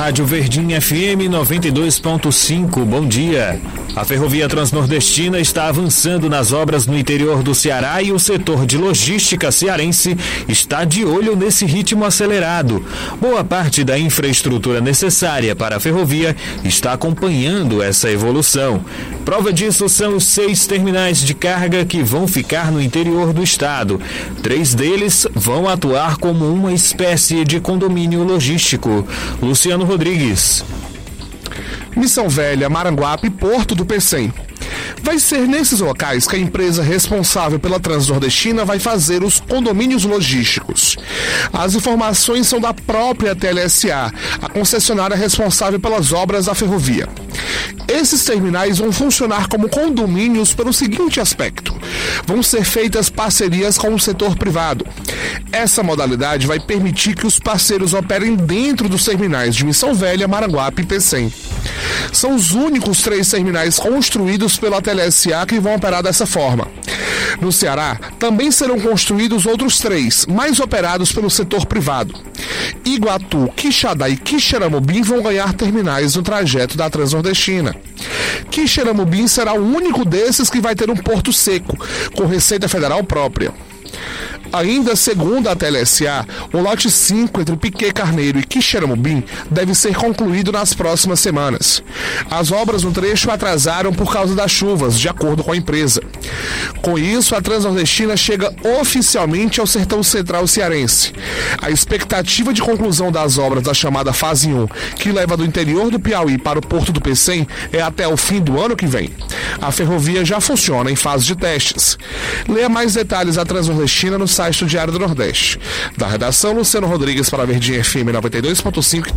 Rádio Verdinha FM 92.5. Bom dia. A Ferrovia Transnordestina está avançando nas obras no interior do Ceará e o setor de logística cearense está de olho nesse ritmo acelerado. Boa parte da infraestrutura necessária para a ferrovia está acompanhando essa evolução. Prova disso são os 6 terminais de carga que vão ficar no interior do estado. 3 deles vão atuar como uma espécie de condomínio logístico. Luciano Rodrigues. Missão Velha, Maranguape e Porto do Pecém. Vai ser nesses locais que a empresa responsável pela Transnordestina vai fazer os condomínios logísticos. As informações são da própria TLSA, a concessionária responsável pelas obras da ferrovia. Esses terminais vão funcionar como condomínios pelo seguinte aspecto: vão ser feitas parcerias com o setor privado. Essa modalidade vai permitir que os parceiros operem dentro dos terminais de Missão Velha, Maranguape e Pecém. São os únicos 3 terminais construídos pela TLSA que vão operar dessa forma. No Ceará, também serão construídos outros 3, mais operados pelo setor privado. Iguatu, Quixadá e Quixeramobim vão ganhar terminais no trajeto da Transnordestina. Quixeramobim será o único desses que vai ter um porto seco, com receita federal própria. Ainda segundo a TLSA, o lote 5 entre Piquet Carneiro e Quixeramobim deve ser concluído nas próximas semanas. As obras no trecho atrasaram por causa das chuvas, de acordo com a empresa. Com isso, a Transnordestina chega oficialmente ao sertão central cearense. A expectativa de conclusão das obras da chamada fase 1, que leva do interior do Piauí para o Porto do Pecém, é até o fim do ano que vem. A ferrovia já funciona em fase de testes. Leia mais detalhes da Transnordestina no site do Diário do Nordeste. Da redação, Luciano Rodrigues para a Verdinha FM 92.5.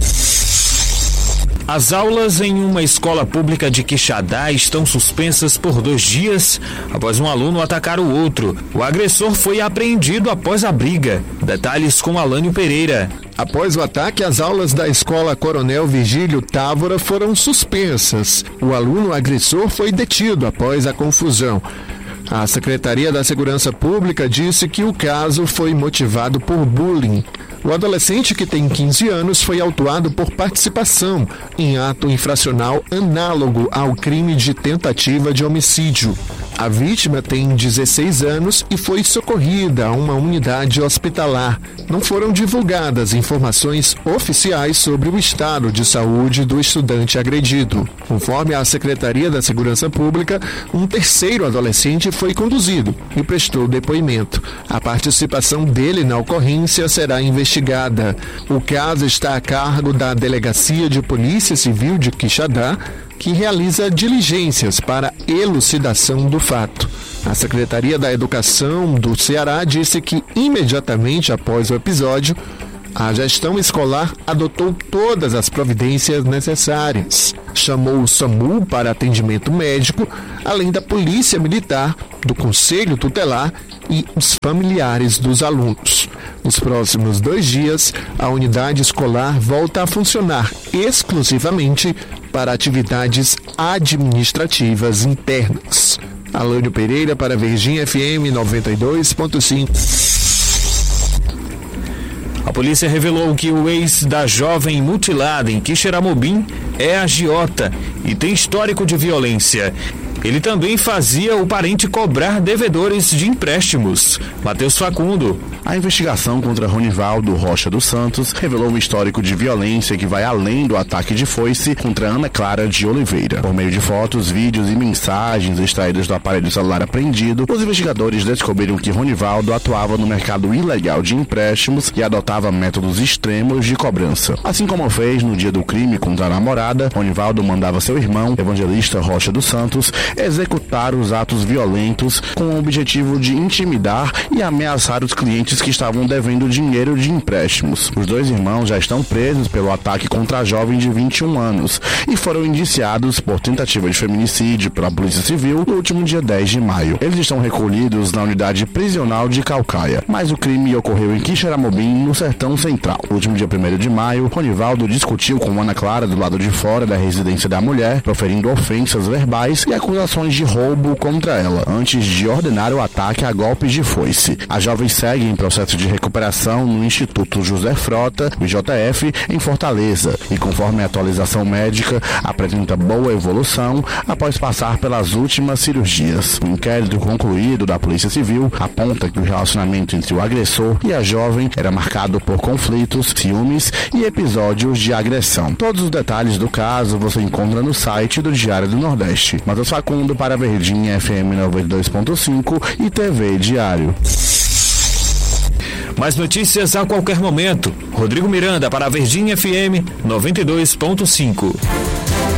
As aulas em uma escola pública de Quixadá estão suspensas por 2 dias após um aluno atacar o outro. O agressor foi apreendido após a briga. Detalhes com Alânio Pereira. Após o ataque, as aulas da escola Coronel Virgílio Távora foram suspensas. O aluno agressor foi detido após a confusão. A Secretaria da Segurança Pública disse que o caso foi motivado por bullying. O adolescente, que tem 15 anos, foi autuado por participação em ato infracional análogo ao crime de tentativa de homicídio. A vítima tem 16 anos e foi socorrida a uma unidade hospitalar. Não foram divulgadas informações oficiais sobre o estado de saúde do estudante agredido. Conforme a Secretaria da Segurança Pública, um terceiro adolescente foi conduzido e prestou depoimento. A participação dele na ocorrência será investigada. O caso está a cargo da Delegacia de Polícia Civil de Quixadá, que realiza diligências para elucidação do fato. A Secretaria da Educação do Ceará disse que imediatamente após o episódio, a gestão escolar adotou todas as providências necessárias. Chamou o SAMU para atendimento médico, além da Polícia Militar, do Conselho Tutelar e os familiares dos alunos. Nos próximos 2 dias, a unidade escolar volta a funcionar exclusivamente para atividades administrativas internas. Alânio Pereira para Verdinha FM 92.5. A polícia revelou que o ex da jovem mutilada em Quixeramobim é agiota e tem histórico de violência. Ele também fazia o parente cobrar devedores de empréstimos. Matheus Facundo. A investigação contra Ronivaldo Rocha dos Santos revelou um histórico de violência que vai além do ataque de foice contra Ana Clara de Oliveira. Por meio de fotos, vídeos e mensagens extraídas do aparelho celular apreendido, os investigadores descobriram que Ronivaldo atuava no mercado ilegal de empréstimos e adotava métodos extremos de cobrança. Assim como fez no dia do crime contra a namorada, Ronivaldo mandava seu irmão, Evangelista Rocha dos Santos, executar os atos violentos com o objetivo de intimidar e ameaçar os clientes que estavam devendo dinheiro de empréstimos. Os 2 irmãos já estão presos pelo ataque contra a jovem de 21 anos e foram indiciados por tentativa de feminicídio pela Polícia Civil no último dia 10 de maio. Eles estão recolhidos na unidade prisional de Caucaia, mas o crime ocorreu em Quixeramobim, no Sertão Central. No último dia 1º de maio, Ronivaldo discutiu com Ana Clara do lado de fora da residência da mulher, proferindo ofensas verbais e acusando acusações de roubo contra ela, antes de ordenar o ataque a golpes de foice. A jovem segue em processo de recuperação no Instituto José Frota, o IJF, em Fortaleza, e conforme a atualização médica, apresenta boa evolução após passar pelas últimas cirurgias. O inquérito concluído da Polícia Civil aponta que o relacionamento entre o agressor e a jovem era marcado por conflitos, ciúmes e episódios de agressão. Todos os detalhes do caso você encontra no site do Diário do Nordeste. Matheus Facundo para Verdinha FM 92.5 e TV Diário. Mais notícias a qualquer momento. Rodrigo Miranda para Verdinha FM 92.5.